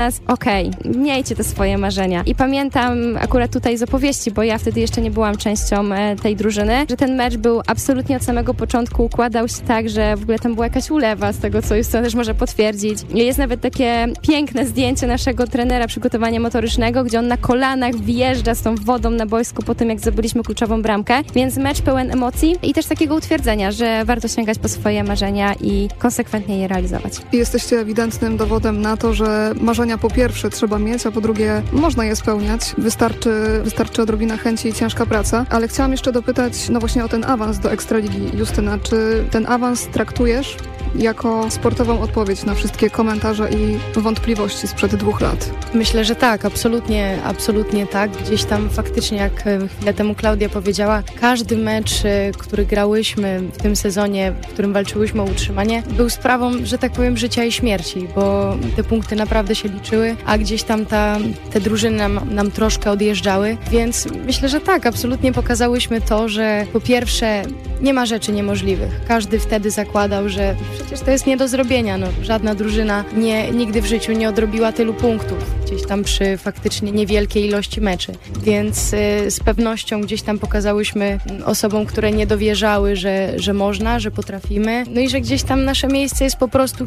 nas, miejcie te swoje marzenia. I pamiętam akurat tutaj z opowieści, bo ja wtedy jeszcze nie byłam częścią tej drużyny, że ten mecz był absolutnie od samego początku, układał się tak, że w ogóle tam była jakaś ulewa z tego, co Justyna też może potwierdzić. Jest nawet takie piękne zdjęcie naszego trenera przygotowania motorycznego, gdzie on na kolanach wjeżdża z tą wodą na boisku po tym, jak zdobyliśmy kluczową bramkę. Więc mecz pełen emocji i też takiego utwierdzenia, że warto sięgać po swoje marzenia i konsekwentnie je realizować. Jesteście ewidentnym dowodem na to, że marzenia po pierwsze trzeba mieć, a po drugie można je spełniać. Wystarczy odrobina chęci i ciężka praca. Ale chciałam jeszcze dopytać, właśnie o ten awans do Ekstraligi. Justyna, czy ten awans traktujesz jako sportową odpowiedź na wszystkie komentarze i wątpliwości sprzed 2 lat? Myślę, że tak, absolutnie tak. Gdzieś tam faktycznie, jak chwilę temu Klaudia powiedziała, każdy mecz, który grałyśmy w tym sezonie, w którym walczyłyśmy o utrzymanie, był sprawą, że tak powiem, życia i śmierci, bo te punkty naprawdę się liczyły, a gdzieś tam te drużyny nam troszkę odjeżdżały, więc myślę, że tak, absolutnie pokazałyśmy to, że po pierwsze nie ma rzeczy niemożliwych. Każdy wtedy zakładał, że przecież to jest nie do zrobienia. Żadna drużyna nigdy w życiu nie odrobiła tylu punktów gdzieś tam przy faktycznie niewielkiej ilości meczy. Więc z pewnością gdzieś tam pokazałyśmy osobom, które nie dowierzały, że można, że potrafimy. No i że gdzieś tam nasze miejsce jest po prostu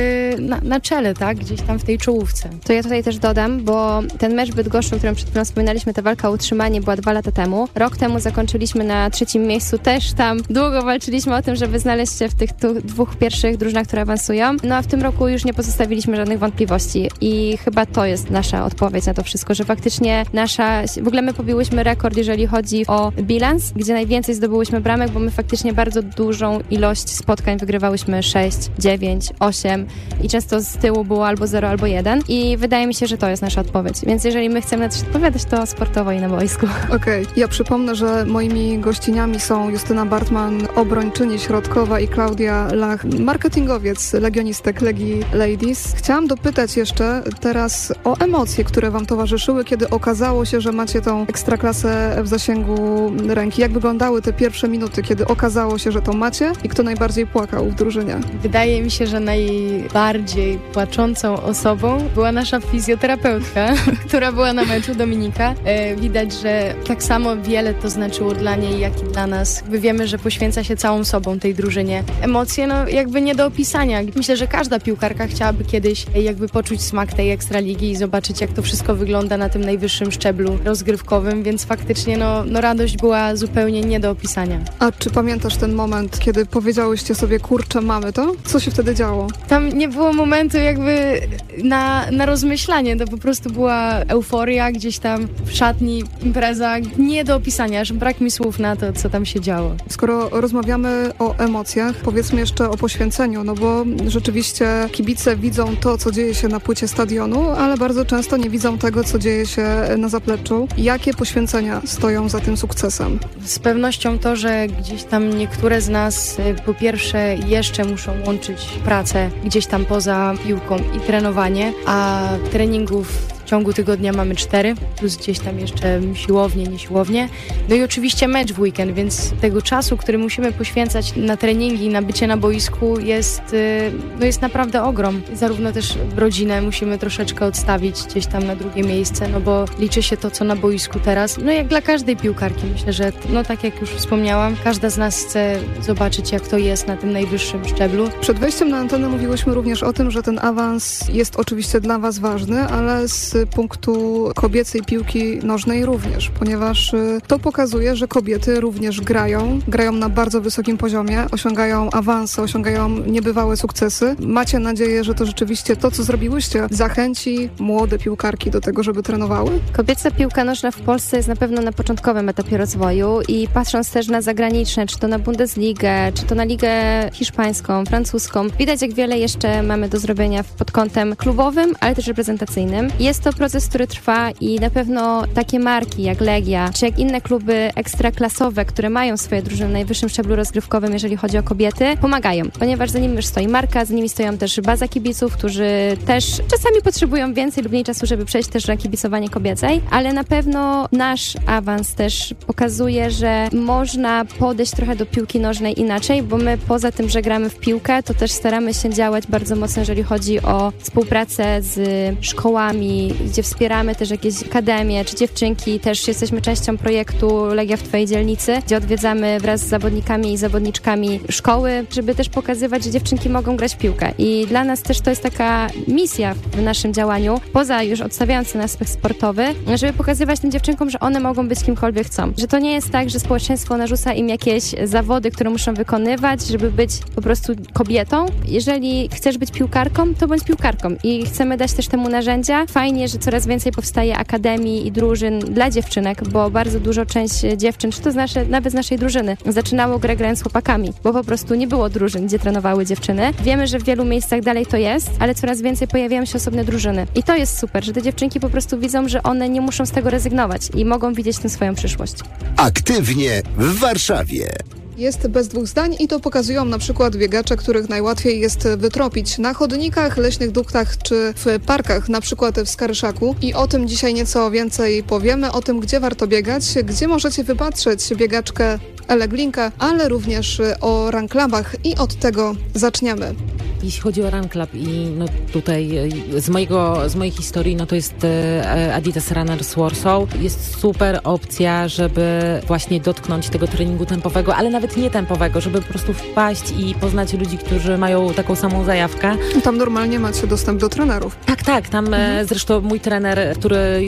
na czele, tak? Gdzieś tam w tej czołówce. To ja tutaj też dodam, bo ten mecz w Bydgoszczy, o którym przed chwilą wspominaliśmy, ta walka o utrzymanie była 2 lata temu. Rok temu zakończyliśmy na 3. miejscu. Też tam długo walczyliśmy o tym, żeby znaleźć się w tych 2 pierwszych drużynach, które awansują. No a w tym roku już nie pozostawiliśmy żadnych wątpliwości i chyba to jest nasza odpowiedź na to wszystko, że faktycznie w ogóle my pobiłyśmy rekord, jeżeli chodzi o bilans, gdzie najwięcej zdobyłyśmy bramek, bo my faktycznie bardzo dużą ilość spotkań wygrywałyśmy 6, 9, 8 i często z tyłu było albo 0, albo 1 i wydaje mi się, że to jest nasza odpowiedź. Więc jeżeli my chcemy na coś odpowiadać, to sportowo i na boisku. Okej. Ja przypomnę, że moimi gościniami są Justyna Bartman, obrończyni środkowa i Klaudia Lach, marketingowiec legionistek Legii Ladies. Chciałam dopytać jeszcze teraz o emocje, które wam towarzyszyły, kiedy okazało się, że macie tą ekstraklasę w zasięgu ręki. Jak wyglądały te pierwsze minuty, kiedy okazało się, że to macie i kto najbardziej płakał w drużynie? Wydaje mi się, że najbardziej płaczącą osobą była nasza fizjoterapeutka, która była na meczu, Dominika. Widać, że tak samo wiele to znaczyło dla niej, jak i dla nas. Wiemy, że poświęca się całą sobą tej drużynie. Emocje, jakby nie do opisania. Myślę, że każda piłkarka chciałaby kiedyś jakby poczuć smak tej Ekstraligi i zobaczyć, jak to wszystko wygląda na tym najwyższym szczeblu rozgrywkowym, więc faktycznie radość była zupełnie nie do opisania. A czy pamiętasz ten moment, kiedy powiedziałyście sobie, kurczę, mamy to? Co się wtedy działo? Tam nie było momentu jakby na rozmyślanie, to po prostu była euforia gdzieś tam w szatni, impreza, nie do opisania, aż brak mi słów na to, co tam się działo. Skoro rozmawiamy o emocjach, powiedzmy jeszcze o poświęceniu, bo rzeczywiście kibice widzą to, co dzieje się na płycie stadionu, ale bardzo często nie widzą tego, co dzieje się na zapleczu. Jakie poświęcenia stoją za tym sukcesem? Z pewnością to, że gdzieś tam niektóre z nas po pierwsze jeszcze muszą łączyć pracę gdzieś tam poza piłką i trenowanie, a treningów w ciągu tygodnia mamy 4, plus gdzieś tam jeszcze siłownie, niesiłownie. No i oczywiście mecz w weekend, więc tego czasu, który musimy poświęcać na treningi, na bycie na boisku jest naprawdę ogrom. Zarówno też rodzinę musimy troszeczkę odstawić gdzieś tam na drugie miejsce, bo liczy się to, co na boisku teraz. Jak dla każdej piłkarki. Myślę, że tak jak już wspomniałam, każda z nas chce zobaczyć, jak to jest na tym najwyższym szczeblu. Przed wejściem na antenę mówiłyśmy również o tym, że ten awans jest oczywiście dla was ważny, ale z punktu kobiecej piłki nożnej również, ponieważ to pokazuje, że kobiety również grają na bardzo wysokim poziomie, osiągają awanse, osiągają niebywałe sukcesy. Macie nadzieję, że to rzeczywiście to, co zrobiłyście, zachęci młode piłkarki do tego, żeby trenowały? Kobieca piłka nożna w Polsce jest na pewno na początkowym etapie rozwoju i patrząc też na zagraniczne, czy to na Bundesligę, czy to na ligę hiszpańską, francuską, widać, jak wiele jeszcze mamy do zrobienia pod kątem klubowym, ale też reprezentacyjnym. Jest to proces, który trwa i na pewno takie marki jak Legia, czy jak inne kluby ekstraklasowe, które mają swoje drużyny na najwyższym szczeblu rozgrywkowym, jeżeli chodzi o kobiety, pomagają, ponieważ za nimi już stoi marka, za nimi stoją też baza kibiców, którzy też czasami potrzebują więcej lub mniej czasu, żeby przejść też na kibicowanie kobiecej, ale na pewno nasz awans też pokazuje, że można podejść trochę do piłki nożnej inaczej, bo my poza tym, że gramy w piłkę, to też staramy się działać bardzo mocno, jeżeli chodzi o współpracę z szkołami, gdzie wspieramy też jakieś akademie, czy dziewczynki, też jesteśmy częścią projektu Legia w Twojej dzielnicy, gdzie odwiedzamy wraz z zawodnikami i zawodniczkami szkoły, żeby też pokazywać, że dziewczynki mogą grać w piłkę. I dla nas też to jest taka misja w naszym działaniu, poza już odstawiając ten aspekt sportowy, żeby pokazywać tym dziewczynkom, że one mogą być kimkolwiek chcą. Że to nie jest tak, że społeczeństwo narzuca im jakieś zawody, które muszą wykonywać, żeby być po prostu kobietą. Jeżeli chcesz być piłkarką, to bądź piłkarką i chcemy dać też temu narzędzia. Fajnie, że coraz więcej powstaje akademii i drużyn dla dziewczynek, bo bardzo dużo część dziewczyn, czy to nawet z naszej drużyny, zaczynało grę grając z chłopakami, bo po prostu nie było drużyn, gdzie trenowały dziewczyny. Wiemy, że w wielu miejscach dalej to jest, ale coraz więcej pojawiają się osobne drużyny. I to jest super, że te dziewczynki po prostu widzą, że one nie muszą z tego rezygnować i mogą widzieć w tym swoją przyszłość. Aktywnie w Warszawie. Jest bez dwóch zdań i to pokazują na przykład biegacze, których najłatwiej jest wytropić na chodnikach, leśnych duktach czy w parkach, na przykład w Skaryszaku. I o tym dzisiaj nieco więcej powiemy, o tym, gdzie warto biegać, gdzie możecie wypatrzeć biegaczkę Elę Glinkę, ale również o run clubach i od tego zaczniemy. Jeśli chodzi o Run Club i no tutaj z mojej historii, no to jest Adidas Runners Warsaw. Jest super opcja, żeby właśnie dotknąć tego treningu tempowego, ale nawet nie tempowego, żeby po prostu wpaść i poznać ludzi, którzy mają taką samą zajawkę. Tam normalnie macie dostęp do trenerów. Tak, tam zresztą mój trener,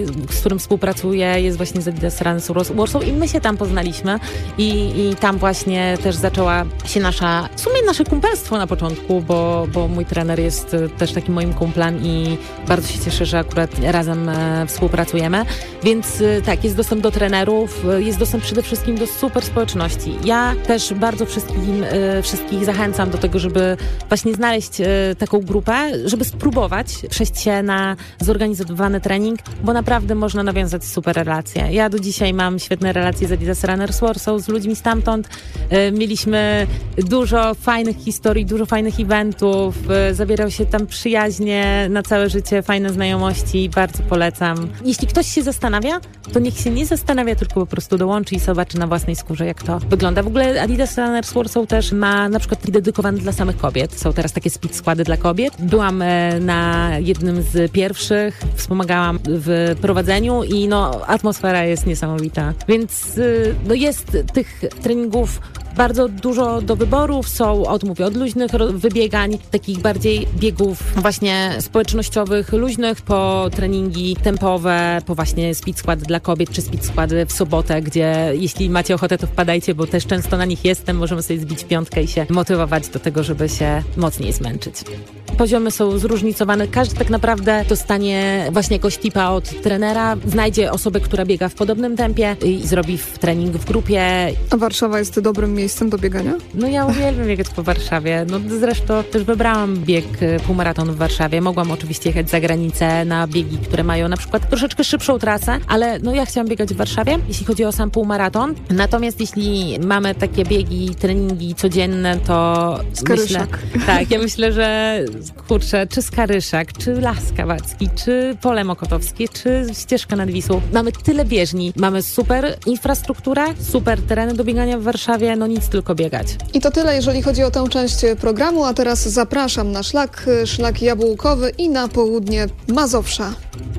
z którym współpracuję, jest właśnie z Adidas Runners Warsaw i my się tam poznaliśmy i tam właśnie też zaczęła się w sumie nasze kumpelstwo na początku, bo mój trener jest też takim moim kumplem i bardzo się cieszę, że akurat razem współpracujemy. Więc tak, jest dostęp do trenerów, jest dostęp przede wszystkim do super społeczności. Ja też bardzo wszystkich zachęcam do tego, żeby właśnie znaleźć taką grupę, żeby spróbować przejść się na zorganizowany trening, bo naprawdę można nawiązać super relacje. Ja do dzisiaj mam świetne relacje z Adidas Runners Warsaw, z ludźmi stamtąd. Mieliśmy dużo fajnych historii, dużo fajnych eventów, zawierał się tam przyjaźnie na całe życie, fajne znajomości, bardzo polecam. Jeśli ktoś się zastanawia, to niech się nie zastanawia, tylko po prostu dołączy i zobaczy na własnej skórze, jak to wygląda. W ogóle Adidas Runners Warsaw też ma na przykład dedykowane dla samych kobiet. Są teraz takie speed składy dla kobiet. Byłam na jednym z pierwszych, wspomagałam w prowadzeniu i atmosfera jest niesamowita. Więc jest tych treningów bardzo dużo do wyborów, od luźnych wybiegań, takich bardziej biegów właśnie społecznościowych, luźnych, po treningi tempowe, po właśnie speed składy dla kobiet, czy speed składy w sobotę, gdzie jeśli macie ochotę, to wpadajcie, bo też często na nich jestem, możemy sobie zbić piątkę i się motywować do tego, żeby się mocniej zmęczyć. Poziomy są zróżnicowane, każdy tak naprawdę dostanie właśnie jakiegoś tipa od trenera, znajdzie osobę, która biega w podobnym tempie i zrobi trening w grupie. A Warszawa jest dobrym miejscem do biegania? Ja uwielbiam biegać po Warszawie. Zresztą też wybrałam bieg półmaraton w Warszawie. Mogłam oczywiście jechać za granicę na biegi, które mają na przykład troszeczkę szybszą trasę, ale ja chciałam biegać w Warszawie, jeśli chodzi o sam półmaraton. Natomiast jeśli mamy takie biegi, treningi codzienne, to Skaryszak. Ja myślę, że czy Skaryszak, czy Las Kawacki, czy Pole Mokotowskie, czy Ścieżka nad Wisłą. Mamy tyle bieżni, mamy super infrastrukturę, super tereny do biegania w Warszawie, nic tylko biegać. I to tyle, jeżeli chodzi o tę część programu, a teraz zapraszam na szlak jabłkowy i na południe Mazowsza.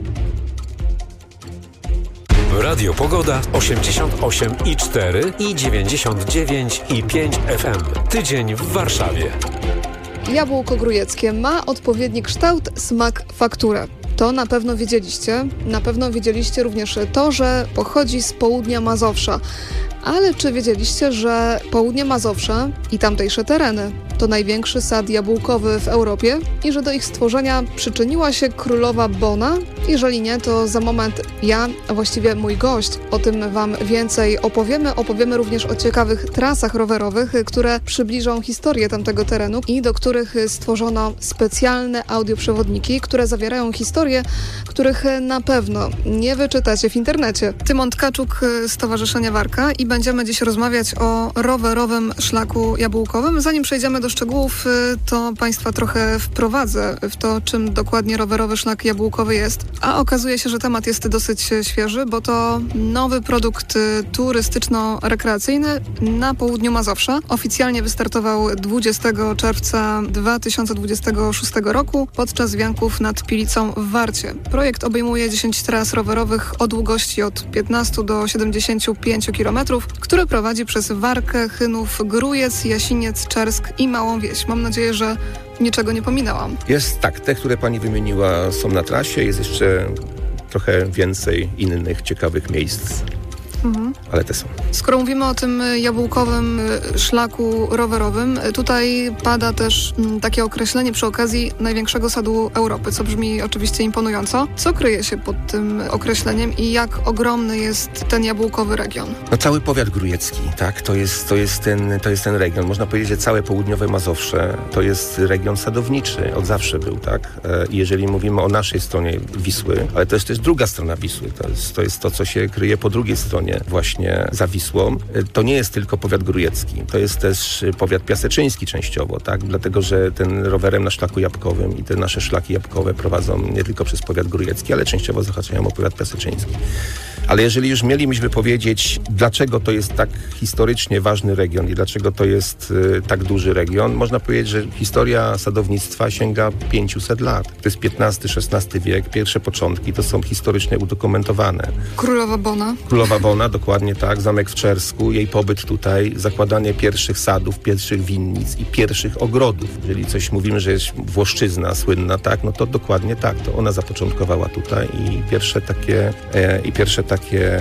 Radio Pogoda 88,4 i 99,5 FM. Tydzień w Warszawie. Jabłko grujeckie ma odpowiedni kształt, smak, fakturę. To na pewno wiedzieliście. Na pewno wiedzieliście również to, że pochodzi z południa Mazowsza. Ale czy wiedzieliście, że południe Mazowsza i tamtejsze tereny to największy sad jabłkowy w Europie i że do ich stworzenia przyczyniła się królowa Bona? Jeżeli nie, to za moment ja, a właściwie mój gość, o tym Wam więcej opowiemy. Opowiemy również o ciekawych trasach rowerowych, które przybliżą historię tamtego terenu i do których stworzono specjalne audioprzewodniki, które zawierają historie, których na pewno nie wyczytacie w internecie. Tymon Tkaczuk z Stowarzyszenia Warka i będziemy dziś rozmawiać o rowerowym szlaku jabłkowym. Zanim przejdziemy do szczegółów, to Państwa trochę wprowadzę w to, czym dokładnie rowerowy szlak jabłkowy jest. A okazuje się, że temat jest dosyć świeży, bo to nowy produkt turystyczno-rekreacyjny na południu Mazowsza. Oficjalnie wystartował 20 czerwca 2026 roku podczas wianków nad Pilicą w Warcie. Projekt obejmuje 10 tras rowerowych o długości od 15 do 75 km, który prowadzi przez Warkę, Chynów, Grójec, Jasiniec, Czersk i Małą Wieś. Mam nadzieję, że niczego nie pominęłam. Jest tak, te, które pani wymieniła, są na trasie, jest jeszcze trochę więcej innych ciekawych miejsc. Ale te są. Skoro mówimy o tym jabłkowym szlaku rowerowym, tutaj pada też takie określenie przy okazji największego sadu Europy, co brzmi oczywiście imponująco. Co kryje się pod tym określeniem i jak ogromny jest ten jabłkowy region? No cały powiat grójecki, tak? To jest ten region. Można powiedzieć, że całe południowe Mazowsze to jest region sadowniczy. Od zawsze był, tak? Jeżeli mówimy o naszej stronie Wisły, ale to jest też druga strona Wisły. To jest to, co się kryje po drugiej stronie właśnie za Wisłą. To nie jest tylko powiat grójecki, to jest też powiat piaseczyński częściowo, tak? Dlatego, że ten rowerem na szlaku jabłkowym i te nasze szlaki jabłkowe prowadzą nie tylko przez powiat grójecki, ale częściowo zahaczają o powiat piaseczyński. Ale jeżeli już mielibyśmy powiedzieć, dlaczego to jest tak historycznie ważny region i dlaczego to jest tak duży region, można powiedzieć, że historia sadownictwa sięga 500 lat. To jest XV-XVI wiek, pierwsze początki, to są historycznie udokumentowane. Królowa Bona. Królowa Bona, dokładnie tak, zamek w Czersku, jej pobyt tutaj, zakładanie pierwszych sadów, pierwszych winnic i pierwszych ogrodów. Jeżeli coś mówimy, że jest Włoszczyzna słynna, tak, no to dokładnie tak, to ona zapoczątkowała tutaj i pierwsze takie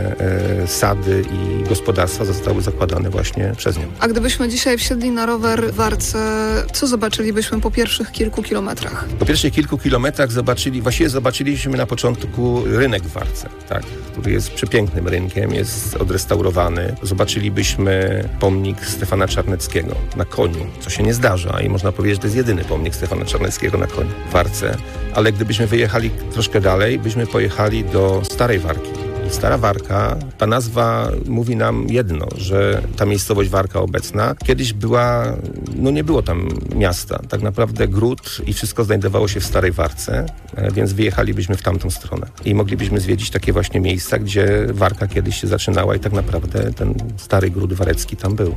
sady i gospodarstwa zostały zakładane właśnie przez nią. A gdybyśmy dzisiaj wsiedli na rower w Warce, co zobaczylibyśmy po pierwszych kilku kilometrach? Po pierwszych kilku kilometrach zobaczyliśmy na początku rynek w Warce, tak, który jest przepięknym rynkiem, jest odrestaurowany. Zobaczylibyśmy pomnik Stefana Czarneckiego na koniu, co się nie zdarza i można powiedzieć, że to jest jedyny pomnik Stefana Czarneckiego na koniu w Warce. Ale gdybyśmy wyjechali troszkę dalej, byśmy pojechali do Starej Warki. Stara Warka, ta nazwa mówi nam jedno, że ta miejscowość Warka obecna kiedyś była, no nie było tam miasta. Tak naprawdę gród i wszystko znajdowało się w Starej Warce, więc wyjechalibyśmy w tamtą stronę. I moglibyśmy zwiedzić takie właśnie miejsca, gdzie Warka kiedyś się zaczynała i tak naprawdę ten stary gród warecki tam był.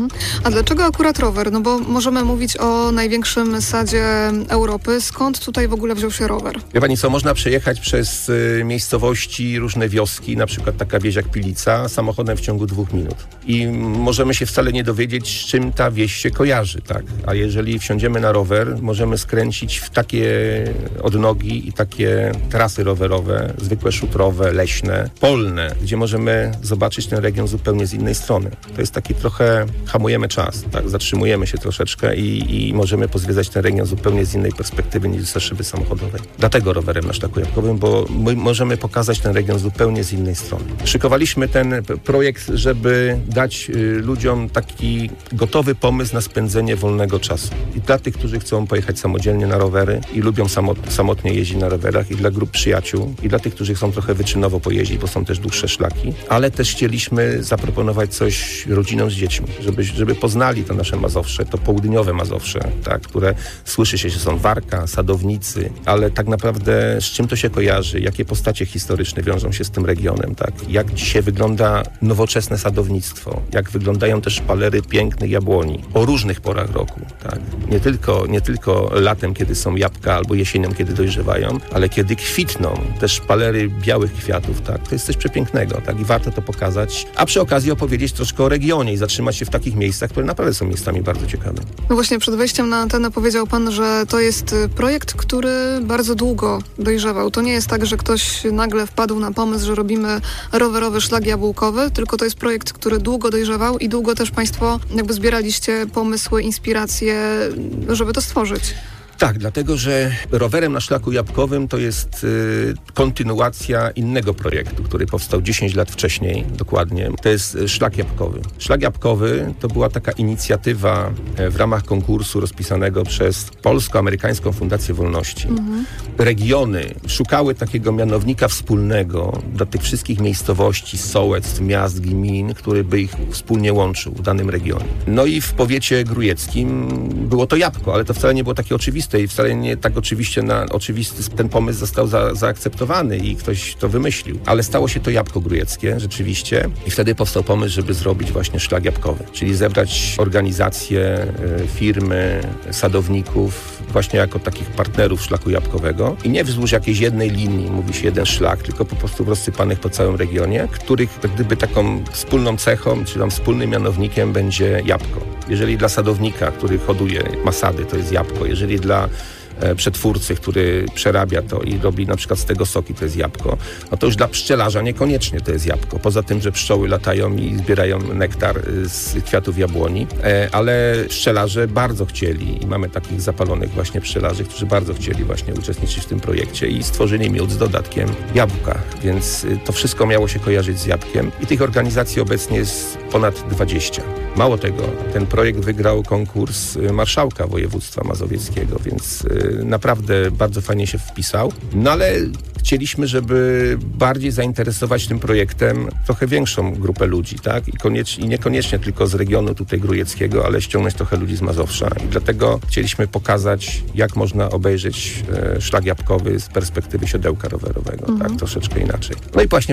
A dlaczego akurat rower? No bo możemy mówić o największym sadzie Europy. Skąd tutaj w ogóle wziął się rower? Wie pani co, można przejechać przez miejscowości, różne wioski, na przykład taka wieś jak Pilica, samochodem w ciągu 2 minut. I możemy się wcale nie dowiedzieć, z czym ta wieś się kojarzy, tak? A jeżeli wsiądziemy na rower, możemy skręcić w takie odnogi i takie trasy rowerowe, zwykłe szutrowe, leśne, polne, gdzie możemy zobaczyć ten region zupełnie z innej strony. To jest taki trochę, hamujemy czas, tak? Zatrzymujemy się troszeczkę i możemy pozwiedzać ten region zupełnie z innej perspektywy niż ze szyby samochodowej. Dlatego rowerem na szlaku jabłkowym, bo my możemy pokazać ten region zupełnie z innej strony. Szykowaliśmy ten projekt, żeby dać ludziom taki gotowy pomysł na spędzenie wolnego czasu. I dla tych, którzy chcą pojechać samodzielnie na rowery i lubią samotnie jeździć na rowerach, i dla grup przyjaciół, i dla tych, którzy chcą trochę wyczynowo pojeździć, bo są też dłuższe szlaki. Ale też chcieliśmy zaproponować coś rodzinom z dziećmi, żeby poznali to nasze Mazowsze, to południowe Mazowsze, tak, które słyszy się, że są Warka, sadownicy, ale tak naprawdę z czym to się kojarzy, jakie postacie historyczne wiążą się z tym regionem, tak? Jak dzisiaj wygląda nowoczesne sadownictwo, jak wyglądają też szpalery pięknych jabłoni o różnych porach roku, tak? Nie tylko latem, kiedy są jabłka, albo jesienią, kiedy dojrzewają, ale kiedy kwitną, też szpalery białych kwiatów, tak? To jest coś przepięknego, tak? I warto to pokazać, a przy okazji opowiedzieć troszkę o regionie i zatrzymać się w takich miejscach, które naprawdę są miejscami bardzo ciekawymi. No właśnie, przed wejściem na antenę powiedział pan, że to jest projekt, który bardzo długo dojrzewał. To nie jest tak, że ktoś nagle wpadł na pomysł, że robimy rowerowy szlak jabłkowy, tylko to jest projekt, który długo dojrzewał i długo też Państwo jakby zbieraliście pomysły, inspiracje, żeby to stworzyć. Tak, dlatego że rowerem na szlaku jabłkowym to jest kontynuacja innego projektu, który powstał 10 lat wcześniej, dokładnie. To jest szlak jabłkowy. Szlak jabłkowy to była taka inicjatywa w ramach konkursu rozpisanego przez Polsko-Amerykańską Fundację Wolności. Regiony szukały takiego mianownika wspólnego dla tych wszystkich miejscowości, sołectw, miast, gmin, który by ich wspólnie łączył w danym regionie. No i w powiecie grójeckim było to jabłko, ale to wcale nie było takie oczywiste i wcale nie tak oczywisty ten pomysł został zaakceptowany i ktoś to wymyślił. Ale stało się to jabłko grójeckie rzeczywiście i wtedy powstał pomysł, żeby zrobić właśnie szlak jabłkowy, czyli zebrać organizacje, firmy, sadowników właśnie jako takich partnerów szlaku jabłkowego i nie wzdłuż jakiejś jednej linii, mówi się jeden szlak, tylko po prostu rozsypanych po całym regionie, których jak gdyby taką wspólną cechą, czy tam wspólnym mianownikiem będzie jabłko. Jeżeli dla sadownika, który hoduje masady, to jest jabłko, jeżeli dla przetwórcy, który przerabia to i robi na przykład z tego soki, to jest jabłko, no to już dla pszczelarza niekoniecznie to jest jabłko. Poza tym, że pszczoły latają i zbierają nektar z kwiatów jabłoni, ale pszczelarze bardzo chcieli i mamy takich zapalonych właśnie pszczelarzy, którzy bardzo chcieli właśnie uczestniczyć w tym projekcie i stworzyli miód z dodatkiem jabłka, więc to wszystko miało się kojarzyć z jabłkiem i tych organizacji obecnie jest ponad 20. Mało tego, ten projekt wygrał konkurs marszałka województwa mazowieckiego, więc naprawdę bardzo fajnie się wpisał. No ale chcieliśmy, żeby bardziej zainteresować tym projektem trochę większą grupę ludzi, tak? I niekoniecznie tylko z regionu tutaj grójeckiego, ale ściągnąć trochę ludzi z Mazowsza. I dlatego chcieliśmy pokazać, jak można obejrzeć szlak jabłkowy z perspektywy siodełka rowerowego, tak? Troszeczkę inaczej. No i właśnie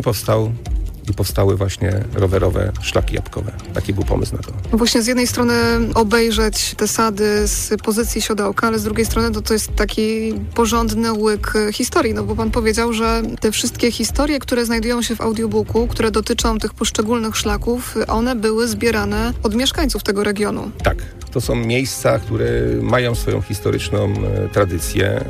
powstały właśnie rowerowe szlaki jabłkowe. Taki był pomysł na to. Właśnie z jednej strony obejrzeć te sady z pozycji siodełka, ale z drugiej strony to jest taki porządny łyk historii, no bo pan powiedział, że te wszystkie historie, które znajdują się w audiobooku, które dotyczą tych poszczególnych szlaków, one były zbierane od mieszkańców tego regionu. Tak. To są miejsca, które mają swoją historyczną tradycję,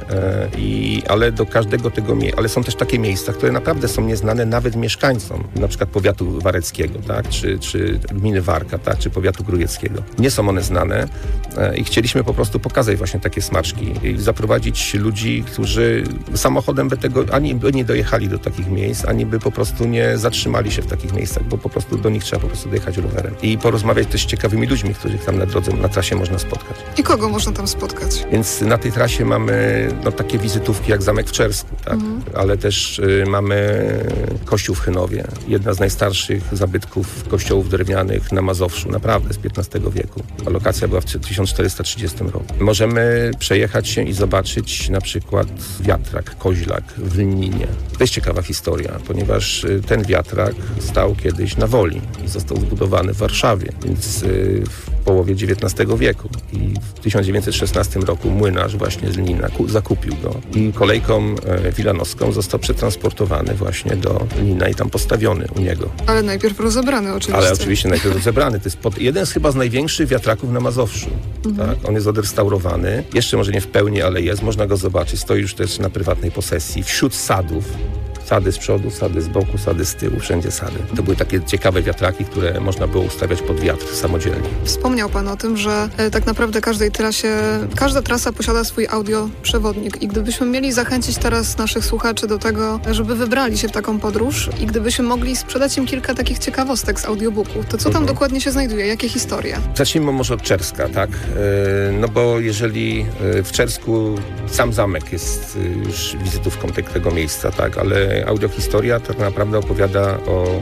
ale do każdego ale są też takie miejsca, które naprawdę są nieznane nawet mieszkańcom, na przykład powiatu wareckiego, tak, czy gminy Warka, tak, czy powiatu grójeckiego. Nie są one znane i chcieliśmy po prostu pokazać właśnie takie smaczki i zaprowadzić ludzi, którzy samochodem by tego ani by nie dojechali do takich miejsc, ani by po prostu nie zatrzymali się w takich miejscach, bo po prostu do nich trzeba po prostu dojechać rowerem i porozmawiać też z ciekawymi ludźmi, których tam na trasie można spotkać. I kogo można tam spotkać? Więc na tej trasie mamy takie wizytówki jak Zamek w Czersku, tak? Ale też mamy kościół w Chynowie. Jedna z najstarszych zabytków kościołów drewnianych na Mazowszu, naprawdę z XV wieku. A lokacja była w 1430 roku. Możemy przejechać się i zobaczyć na przykład wiatrak, koźlak w Lninie. To jest ciekawa historia, ponieważ ten wiatrak stał kiedyś na Woli i został zbudowany w Warszawie, więc w połowie XIX wieku. I w 1916 roku młynarz właśnie z Lnina zakupił go i kolejką wilanowską został przetransportowany właśnie do Lnina i tam postawiony u niego. Ale najpierw rozebrany oczywiście. Ale oczywiście najpierw rozebrany. To jest jeden z chyba z największych wiatraków na Mazowszu. Tak? On jest odrestaurowany. Jeszcze może nie w pełni, ale jest. Można go zobaczyć. Stoi już też na prywatnej posesji. Wśród sadów. Sady z przodu, sady z boku, sady z tyłu, wszędzie sady. To były takie ciekawe wiatraki, które można było ustawiać pod wiatr samodzielnie. Wspomniał pan o tym, że tak naprawdę każda trasa posiada swój audioprzewodnik i gdybyśmy mieli zachęcić teraz naszych słuchaczy do tego, żeby wybrali się w taką podróż i gdybyśmy mogli sprzedać im kilka takich ciekawostek z audiobooku, to co tam dokładnie się znajduje? Jakie historie? Zacznijmy może od Czerska, tak? No bo jeżeli w Czersku sam zamek jest już wizytówką tego miejsca, tak? Ale audiohistoria tak naprawdę opowiada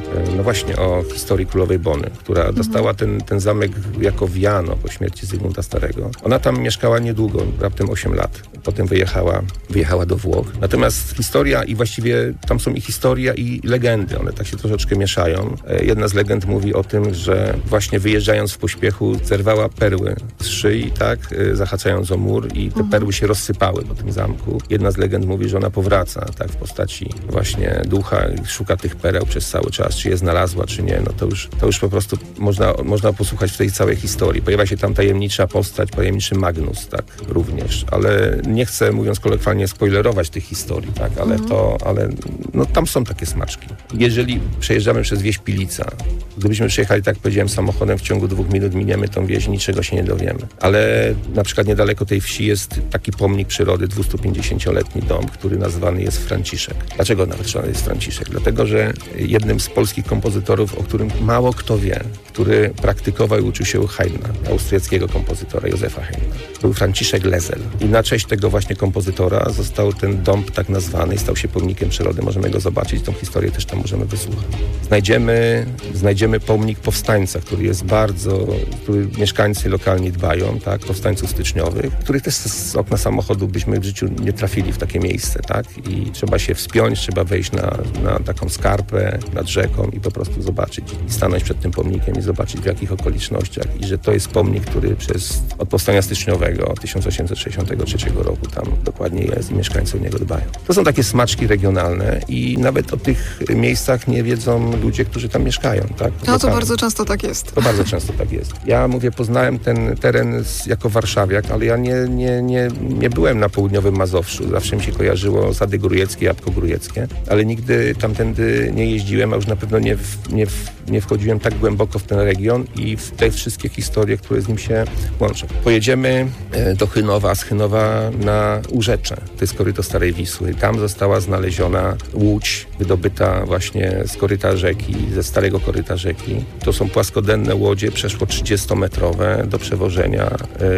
o historii królowej Bony, która dostała ten zamek jako wiano po śmierci Zygmunta Starego. Ona tam mieszkała niedługo, raptem 8 lat. Potem wyjechała do Włoch. Natomiast historia i właściwie tam są i historia i legendy. One tak się troszeczkę mieszają. Jedna z legend mówi o tym, że właśnie wyjeżdżając w pośpiechu zerwała perły z szyi, tak, zahaczając o mur i te perły się rozsypały po tym zamku. Jedna z legend mówi, że ona powraca, tak, w postaci właśnie właśnie ducha, szuka tych pereł przez cały czas, czy je znalazła, czy nie, no to już po prostu można posłuchać w tej całej historii. Pojawia się tam tajemnicza postać, tajemniczy Magnus, tak, również, ale nie chcę, mówiąc kolokwialnie, spoilerować tych historii, tak, ale tam są takie smaczki. Jeżeli przejeżdżamy przez wieś Pilica, gdybyśmy przejechali, tak jak powiedziałem, samochodem w ciągu 2 minut miniemy tą wieś, niczego się nie dowiemy. Ale na przykład niedaleko tej wsi jest taki pomnik przyrody, 250-letni dom, który nazwany jest Franciszek. Dlaczego nazwany jest Franciszek? Dlatego, że jednym z polskich kompozytorów, o którym mało kto wie, który praktykował i uczył się u Haydna, austriackiego kompozytora Józefa Haydna, był Franciszek Lesel. I na cześć tego właśnie kompozytora został ten dom tak nazwany i stał się pomnikiem przyrody. Możemy go zobaczyć, tą historię też tam możemy wysłuchać. Znajdziemy pomnik powstańca, który mieszkańcy lokalni dbają, tak, powstańców styczniowych, których też z okna samochodu byśmy w życiu nie trafili w takie miejsce, tak, i trzeba się wspiąć, trzeba wejść na taką skarpę nad rzeką i po prostu zobaczyć, i stanąć przed tym pomnikiem i zobaczyć, w jakich okolicznościach, i że to jest pomnik, który od powstania styczniowego 1863 roku tam dokładnie jest i mieszkańcy o niego dbają. To są takie smaczki regionalne i nawet o tych miejscach nie wiedzą ludzie, którzy tam mieszkają, tak? No to bardzo często tak jest. To bardzo często tak jest. Ja poznałem ten teren jako warszawiak, ale ja nie byłem na południowym Mazowszu. Zawsze mi się kojarzyło Sady Grójeckie, Jabłko Grójeckie, ale nigdy tamtędy nie jeździłem, a już na pewno nie wchodziłem tak głęboko w ten region i w te wszystkie historie, które z nim się łączą. Pojedziemy do Chynowa, z Chynowa na Urzecze. To jest koryto Starej Wisły. Tam została znaleziona łódź wydobyta właśnie z koryta rzeki, ze starego koryta rzeki. To są płaskodenne łodzie, przeszło 30-metrowe do przewożenia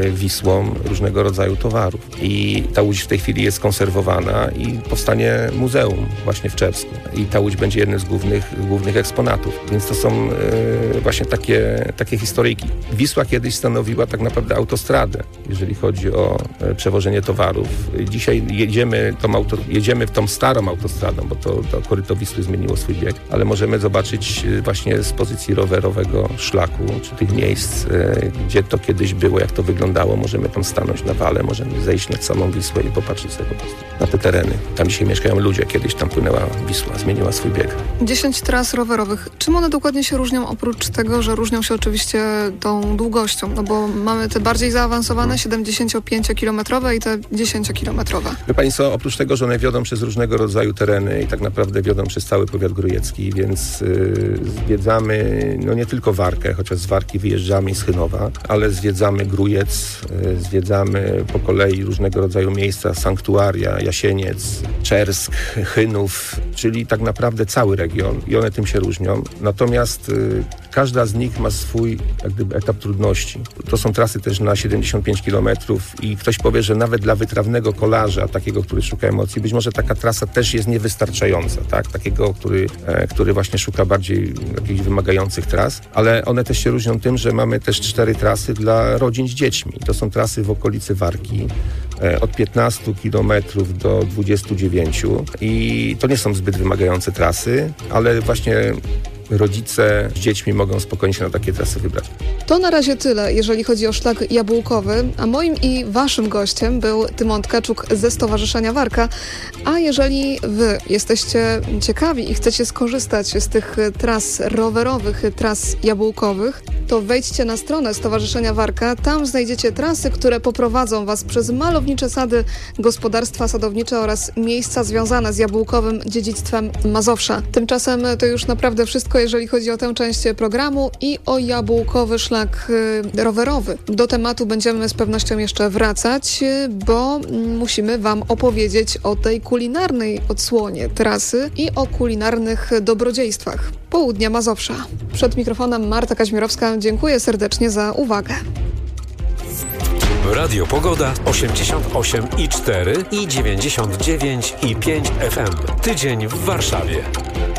Wisłą różnego rodzaju towarów. I ta łódź w tej chwili jest konserwowana i powstanie muzeum właśnie w Czewsku. I ta łódź będzie jednym z głównych eksponatów. Więc to są właśnie takie historyjki. Wisła kiedyś stanowiła tak naprawdę autostradę, jeżeli chodzi o przewożenie towarów. Dzisiaj jedziemy w tą starą autostradą, bo to koryto Wisły zmieniło swój bieg, ale możemy zobaczyć właśnie z pozycji rowerowego szlaku, czy tych miejsc, gdzie to kiedyś było, jak to wyglądało. Możemy tam stanąć na wale, możemy zejść nad samą Wisłę i popatrzeć sobie po prostu na te tereny. Tam dzisiaj mieszkają ludzie, kiedyś tam płynęła Wisła, zmieniła swój bieg. 10 tras rowerowych. Czym one dokładnie się różnią, oprócz tego, że różnią się oczywiście tą długością? No bo mamy te bardziej zaawansowane 75-kilometrowe i te 10-kilometrowe. Wie pani co, oprócz tego, że one wiodą przez różnego rodzaju tereny i tak naprawdę wiodą przez cały powiat grójecki, więc zwiedzamy nie tylko Warkę, chociaż z Warki wyjeżdżamy z Chynowa, ale zwiedzamy Grójec, zwiedzamy po kolei różnego rodzaju miejsca, sanktuaria, Jasieniec, Czersk, Chynów, czyli tak naprawdę cały region i one tym się różnią. Natomiast każda z nich ma swój etap trudności. To są trasy też na 75 km i ktoś powie, że nawet dla wytrawnego kolarza, takiego, który szuka emocji, być może taka trasa też jest niewystarczająca, tak? Takiego, który właśnie szuka bardziej jakichś wymagających tras, ale one też się różnią tym, że mamy też 4 trasy dla rodzin z dziećmi. To są trasy w okolicy Warki, od 15 km do 29 i to nie są zbyt wymagające trasy, ale właśnie rodzice z dziećmi mogą spokojnie się na takie trasy wybrać. To na razie tyle, jeżeli chodzi o szlak jabłkowy, a moim i waszym gościem był Tymon Tkaczuk ze Stowarzyszenia Warka. A jeżeli wy jesteście ciekawi i chcecie skorzystać z tych tras rowerowych, tras jabłkowych, to wejdźcie na stronę Stowarzyszenia Warka. Tam znajdziecie trasy, które poprowadzą was przez malownicze sady, gospodarstwa sadownicze oraz miejsca związane z jabłkowym dziedzictwem Mazowsza. Tymczasem to już naprawdę wszystko, jeżeli chodzi o tę część programu i o jabłkowy szlak rowerowy. Do tematu będziemy z pewnością jeszcze wracać, bo musimy wam opowiedzieć o tej kulinarnej odsłonie trasy i o kulinarnych dobrodziejstwach południa Mazowsza. Przed mikrofonem Marta Kaźmierowska. Dziękuję serdecznie za uwagę. Radio Pogoda 88,4 i 99,5 FM. Tydzień w Warszawie.